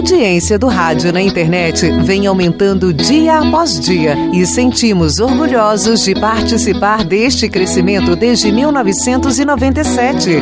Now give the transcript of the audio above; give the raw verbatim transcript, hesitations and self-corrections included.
audiência do rádio na internet vem aumentando dia após dia e sentimos orgulhosos de participar deste crescimento desde mil novecentos e noventa e sete.